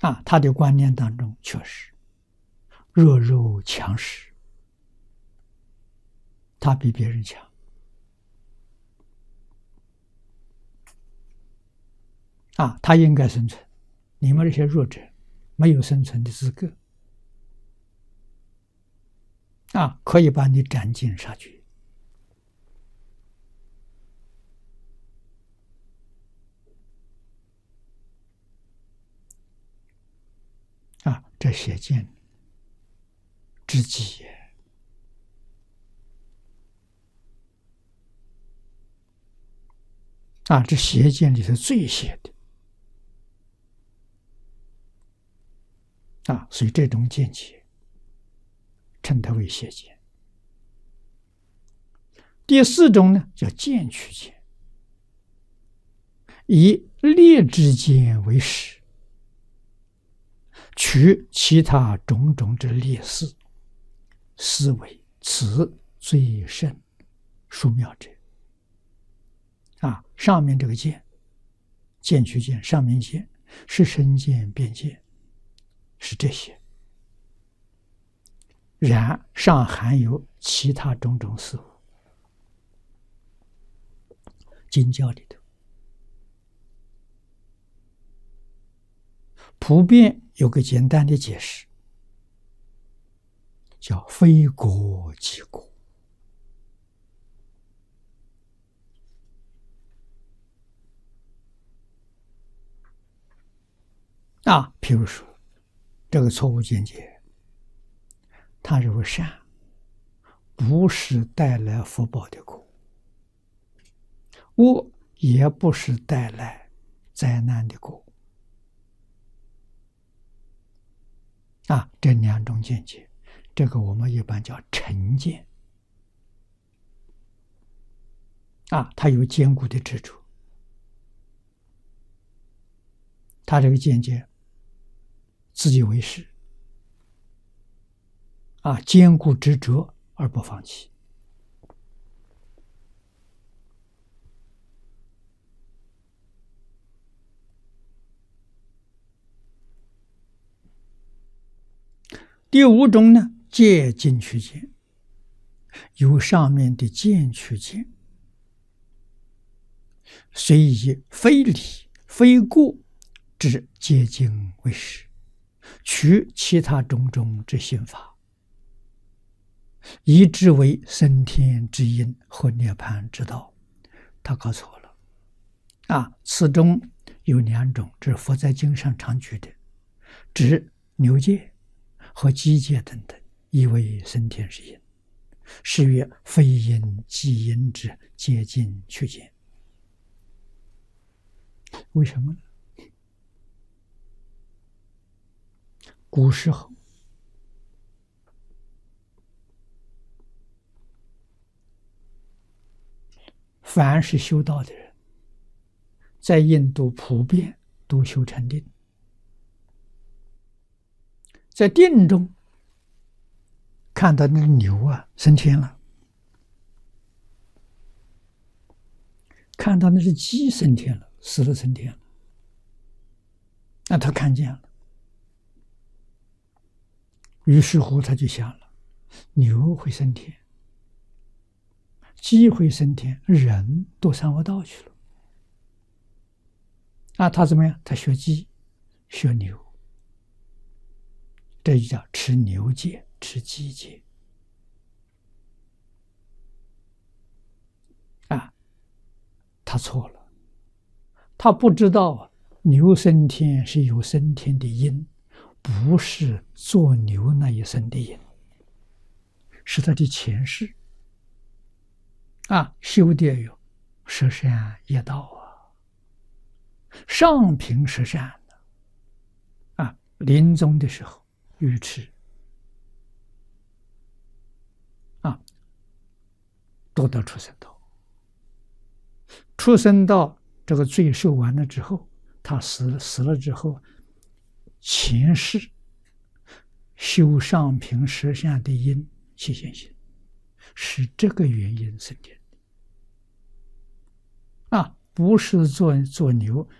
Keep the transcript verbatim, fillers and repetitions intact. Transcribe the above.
啊，他的观念当中确实弱肉强食，他比别人强啊，他应该生存，你们这些弱者没有生存的资格啊，可以把你斩尽杀绝。啊，这邪见之极也。啊，这邪见里头最邪的啊，所以这种见解称它为邪见。第四种呢，叫见取见，以劣之见为实，取其他种种之劣事，思为此最甚殊妙者。啊，上面这个见，见取见，上面见是身见、边见，是这些。然上含有其他种种事物。经教里头普遍有个简单的解释，叫非果即果。啊，譬如说这个错误见解，他认为善不是带来福报的果，恶也不是带来灾难的果。啊，这两种见解，这个我们一般叫成见。啊，他有坚固的执着，他这个见解自己为是，啊，坚固执着而不放弃。第五种呢，戒禁取见，由上面的见取见，虽以非理非过之戒禁为实，取其他种种之心法，以之为升天之因和涅槃之道。他搞错了啊！此中有两种，这是佛在经上常举的，指牛戒和鸡戒等等，以为升天之因，是曰非因即因之戒禁取见。为什么呢？古时候凡是修道的人，在印度普遍都修成定，在定中看到那个牛啊升天了，看到那只鸡升天了，死了升天了，那他看见了，于是乎他就想了，牛会升天，鸡会升天，人都上不到去了。啊，他怎么样？他学鸡，学牛，这就叫持牛戒，持鸡戒。啊，他错了，他不知道牛升天是有升天的因，不是做牛那一生的因，是他的前世。啊，修的有十善业道啊，上品十善的啊，临终的时候愚痴啊，堕到畜生道。畜生道这个罪受完了之后，他死了，死了之后，前世修上品十善的因起现行，是这个原因升天的啊，不是做做牛